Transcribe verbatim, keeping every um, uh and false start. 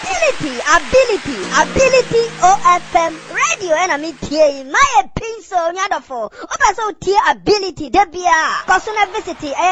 ability, ability, ability O F M radio and a media. My pin so nyadofo. Opa so tea ability debia. Cause on a visit